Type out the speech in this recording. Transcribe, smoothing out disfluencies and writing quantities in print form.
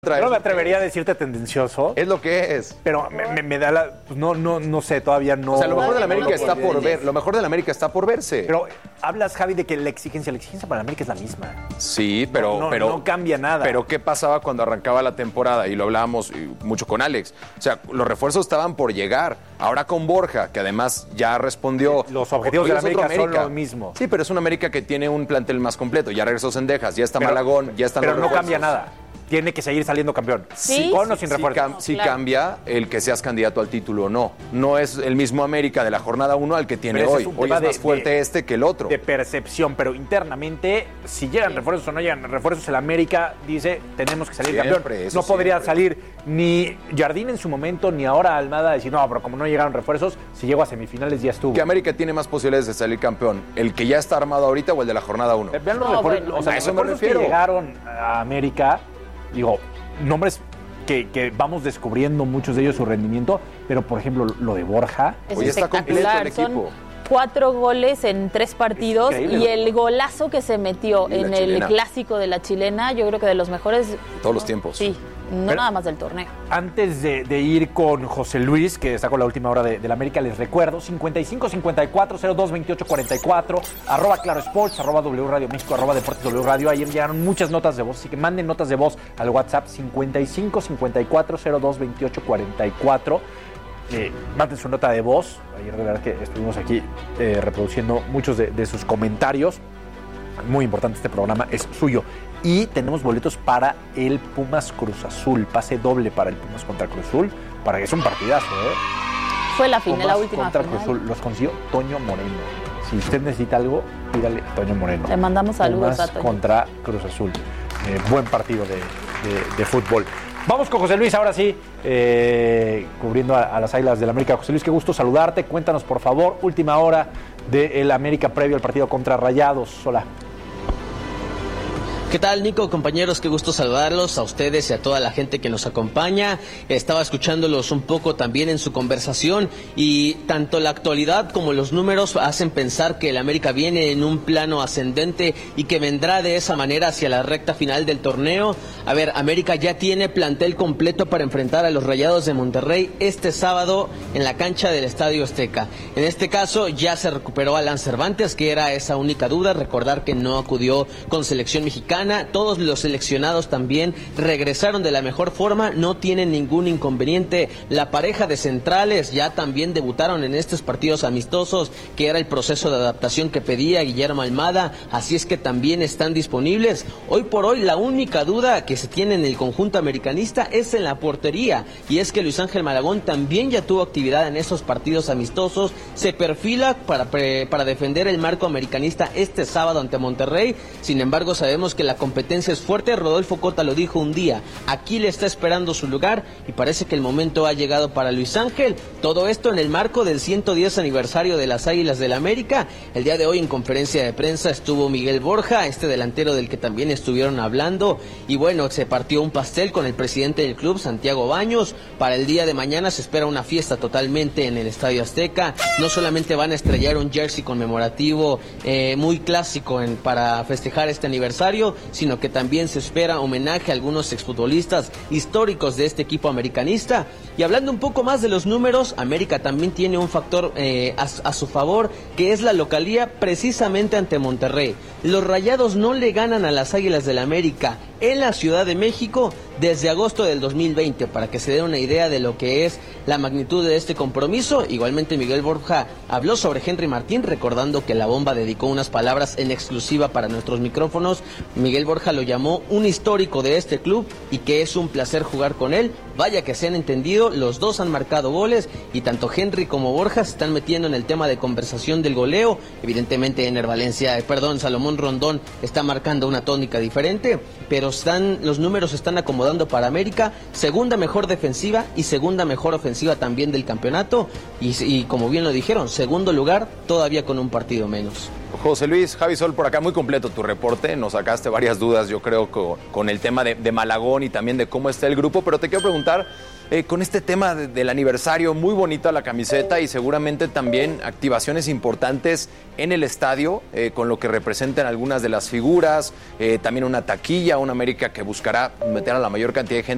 Yo no me atrevería a decirte tendencioso. Es lo que es. Pero me da la... Pues no sé, todavía no... O sea, lo mejor de la América no está por ver. Lo mejor de la América está por verse. Pero hablas, Javi, de que la exigencia para la América es la misma. Sí, pero no cambia nada. Pero ¿qué pasaba cuando arrancaba la temporada? Y lo hablábamos mucho con Alex. O sea, los refuerzos estaban por llegar. Ahora con Borja, que además ya respondió... Los objetivos de la América son lo mismo. Sí, pero es una América que tiene un plantel más completo. Ya regresó Cendejas, ya está Malagón, ya están los refuerzos. Pero no cambia nada. Tiene que seguir saliendo campeón. ¿Sí? Con o sin refuerzo. Sí cambia el que seas candidato al título o no. No es el mismo América de la jornada 1 al que tiene hoy. Hoy es más fuerte este que el otro. De percepción, pero internamente, si llegan refuerzos o no llegan refuerzos, el América dice, tenemos que salir campeón. No podría salir ni Jardín en su momento, ni ahora Almada decir, no, pero como no llegaron refuerzos, si llego a semifinales ya estuvo. ¿Qué América tiene más posibilidades de salir campeón? ¿El que ya está armado ahorita o el de la jornada 1? Vean los refuerzos, o sea, los refuerzos que llegaron a América. Digo, nombres que vamos descubriendo muchos de ellos su rendimiento, pero por ejemplo lo de Borja. Hoy está completo el equipo. 4 goles en 3 partidos y el golazo que se metió en el clásico de la chilena, yo creo que de los mejores de todos los tiempos. Sí, no nada más del torneo. Antes de ir con José Luis, que está con la última hora de la América, les recuerdo 55-54-02-28-44, @Claro Sports, @W Radio México, @Deportes W Radio. Ayer llegaron muchas notas de voz, así que manden notas de voz al WhatsApp 55-54-02-28-44. Manden su nota de voz. Ayer de verdad que estuvimos aquí reproduciendo muchos de sus comentarios. Muy importante, este programa es suyo. Y tenemos boletos para el Pumas Cruz Azul, pase doble para el Pumas contra Cruz Azul, para que es un partidazo, Fue la final, la última contra final. Cruz Azul, los consiguió Toño Moreno. Si usted necesita algo, pídale a Toño Moreno. Le mandamos saludos Pumas a Toño. contra Cruz Azul. Buen partido de fútbol. Vamos con José Luis, ahora sí, cubriendo a las Águilas del América. José Luis, qué gusto saludarte. Cuéntanos, por favor, última hora del América previo al partido contra Rayados. Hola. ¿Qué tal, Nico? Compañeros, qué gusto saludarlos a ustedes y a toda la gente que nos acompaña. Estaba escuchándolos un poco también en su conversación y tanto la actualidad como los números hacen pensar que el América viene en un plano ascendente y que vendrá de esa manera hacia la recta final del torneo. A ver, América ya tiene plantel completo para enfrentar a los Rayados de Monterrey este sábado en la cancha del Estadio Azteca. En este caso ya se recuperó Alan Cervantes, que era esa única duda. Recordar que no acudió con selección mexicana. Todos los seleccionados también regresaron de la mejor forma, no tienen ningún inconveniente. La pareja de centrales ya también debutaron en estos partidos amistosos, que era el proceso de adaptación que pedía Guillermo Almada, así es que también están disponibles. Hoy por hoy la única duda que se tiene en el conjunto americanista es en la portería, y es que Luis Ángel Malagón también ya tuvo actividad en estos partidos amistosos, se perfila para defender el marco americanista este sábado ante Monterrey. Sin embargo, sabemos que la competencia es fuerte. Rodolfo Cota lo dijo un día, aquí le está esperando su lugar y parece que el momento ha llegado para Luis Ángel. Todo esto en el marco del 110 aniversario de las Águilas del América. El día de hoy en conferencia de prensa estuvo Miguel Borja, este delantero del que también estuvieron hablando, y bueno, se partió un pastel con el presidente del club, Santiago Baños. Para el día de mañana se espera una fiesta totalmente en el Estadio Azteca. No solamente van a estrellar un jersey conmemorativo muy clásico para festejar este aniversario, sino que también se espera homenaje a algunos exfutbolistas históricos de este equipo americanista. Y hablando un poco más de los números, América también tiene un factor a su favor, que es la localía precisamente ante Monterrey. Los Rayados no le ganan a las Águilas del América en la Ciudad de México desde agosto del 2020, para que se den una idea de lo que es la magnitud de este compromiso. Igualmente Miguel Borja habló sobre Henry Martín, recordando que la Bomba dedicó unas palabras en exclusiva para nuestros micrófonos. Miguel Borja lo llamó un histórico de este club y que es un placer jugar con él. Vaya que se han entendido, los dos han marcado goles y tanto Henry como Borja se están metiendo en el tema de conversación del goleo. Evidentemente Salomón Rondón está marcando una tónica diferente, pero los números se están acomodando para América. Segunda mejor defensiva y segunda mejor ofensiva también del campeonato, y como bien lo dijeron, segundo lugar todavía con un partido menos. José Luis, Javi Sol, por acá, muy completo tu reporte. Nos sacaste varias dudas, yo creo, con el tema de Malagón y también de cómo está el grupo, pero te quiero preguntar, con este tema del aniversario, muy bonita la camiseta y seguramente también activaciones importantes en el estadio, con lo que representan algunas de las figuras, también una taquilla, una América que buscará meter a la mayor cantidad de gente